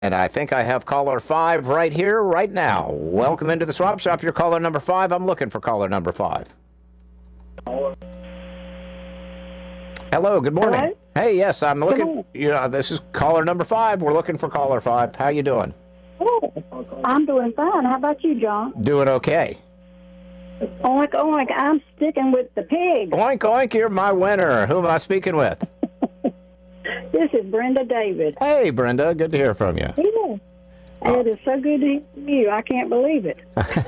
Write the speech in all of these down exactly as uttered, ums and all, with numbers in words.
And I think I have caller five right here, right now. Welcome into the swap shop. You're caller number five. I'm looking for caller number five. Hello, good morning. Hello? Hey, yes, I'm looking. You know, this is caller number five. We're looking for caller five. How you doing? Oh, I'm doing fine. How about you, John? Doing okay. Oink, oink. I'm sticking with the pig. Oink, oink, you're my winner. Who am I speaking with? This is Brenda David. Hey, Brenda. Good to hear from you. Yeah. It is so good to hear you. I can't believe it.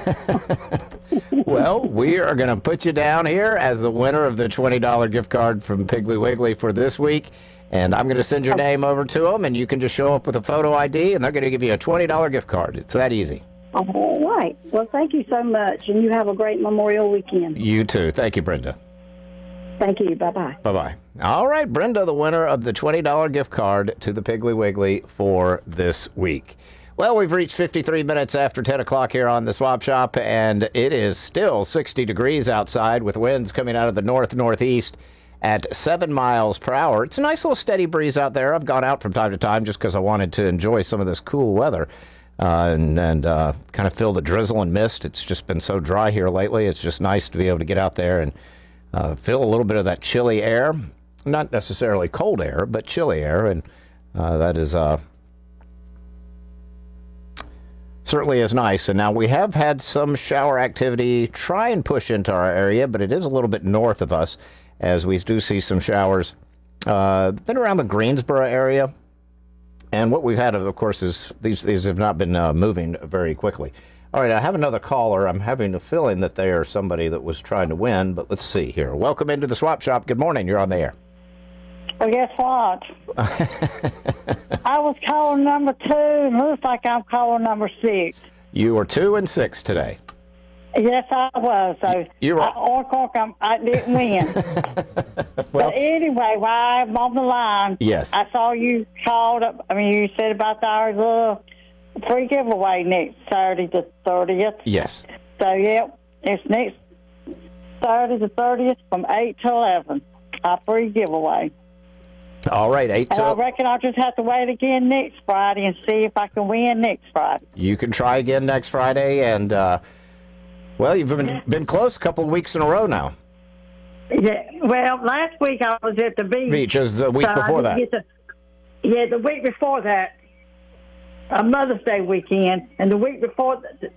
Well, we are going to put you down here as the winner of the twenty dollars gift card from Piggly Wiggly for this week. And I'm going to send your name over to them, and you can just show up with a photo I D, and they're going to give you a twenty dollars gift card. It's that easy. All right. Well, thank you so much, and you have a great Memorial weekend. You too. Thank you, Brenda. Thank you. Bye-bye. Bye-bye. All right, Brenda, the winner of the twenty dollars gift card to the Piggly Wiggly for this week. Well, we've reached fifty-three minutes after ten o'clock here on the Swap Shop, and it is still sixty degrees outside with winds coming out of the north-northeast at seven miles per hour. It's a nice little steady breeze out there. I've gone out from time to time just because I wanted to enjoy some of this cool weather uh, and, and uh, kind of feel the drizzle and mist. It's just been so dry here lately. It's just nice to be able to get out there and uh, feel a little bit of that chilly air. Not necessarily cold air, but chilly air, and uh, that is... Uh, certainly is nice. And now we have had some shower activity try and push into our area, but it is a little bit north of us as we do see some showers. Uh, been around the Greensboro area. And what we've had, of course, is these, these have not been uh, moving very quickly. All right, I have another caller. I'm having a feeling that they are somebody that was trying to win, but let's see here. Welcome into the Swap Shop. Good morning. You're on the air. Well, guess what? I was calling number two, and looks like I'm calling number six. You were two and six today. Yes, I was. So You're right. I, or, or, I'm- I didn't win. Well, But anyway, while I'm on the line, yes. I saw you called up. I mean, you said about our little free giveaway next Saturday the thirtieth. Yes. So, yeah, it's next Saturday the thirtieth from eight to eleven. Our free giveaway. All right, eight And I to... reckon I'll just have to wait again next Friday and see if I can win next Friday. You can try again next Friday, and, uh, well, you've been, been close a couple of weeks in a row now. Yeah, well, last week I was at the beach. Beach is the week so I before didn't that. get to- yeah, the week before that, a Mother's Day weekend, and the week before,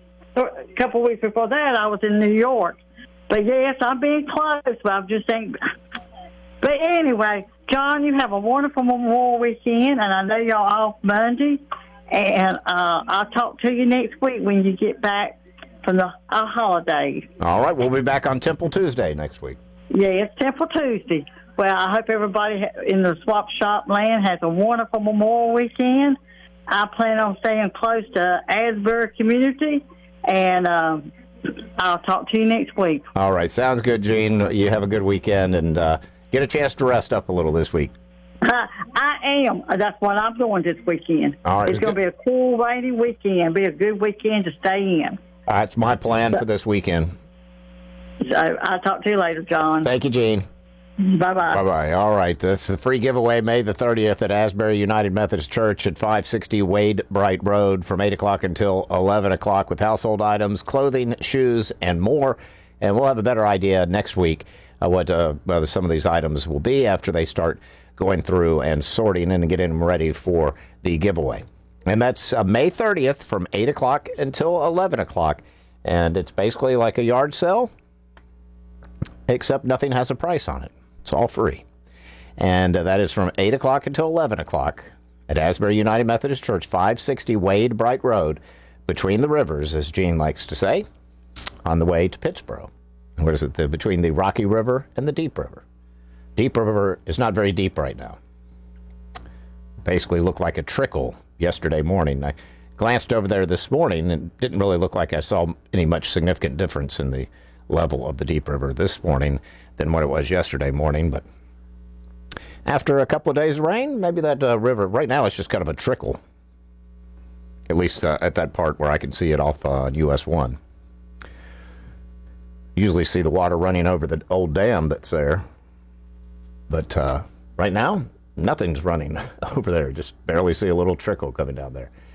a couple of weeks before that, I was in New York. But yes, I'm being close, but I'm just saying. But anyway, John, you have a wonderful Memorial weekend, and I know y'all off Monday, and uh, I'll talk to you next week when you get back from the uh, holidays. All right, we'll be back on Temple Tuesday next week. Yeah, it's Temple Tuesday. Well, I hope everybody ha- in the swap shop land has a wonderful Memorial weekend. I plan on staying close to Asbury community, and um, I'll talk to you next week. All right, sounds good, Gene. You have a good weekend, and uh, get a chance to rest up a little this week. I, I am. That's what I'm doing this weekend. All right, It's it's going to be a cool, rainy weekend. Be a good weekend to stay in. That's my plan for this weekend. So I'll talk to you later, John. Thank you, Gene. Bye-bye. Bye-bye. All right, that's the free giveaway May the thirtieth at Asbury United Methodist Church at five sixty Wade Bright Road from eight o'clock until eleven o'clock with household items, clothing, shoes, and more. And we'll have a better idea next week uh, what uh, whether some of these items will be after they start going through and sorting and getting them ready for the giveaway. And that's uh, May thirtieth from eight o'clock until eleven o'clock. And it's basically like a yard sale, except nothing has a price on it. It's all free. And uh, that is from eight o'clock until eleven o'clock at Asbury United Methodist Church, five sixty Wade Bright Road, between the rivers, as Gene likes to say, on the way to Pittsburgh. What is it? The, between the Rocky River and the Deep River. Deep River is not very deep right now. Basically looked like a trickle yesterday morning. I glanced over there this morning and didn't really look like I saw any much significant difference in the level of the Deep River this morning than what it was yesterday morning. But after a couple of days of rain, maybe that uh, river, right now it's just kind of a trickle. At least uh, at that part where I can see it off uh, U S one. Usually see the water running over the old dam that's there. But uh, right now, nothing's running over there. Just barely see a little trickle coming down there.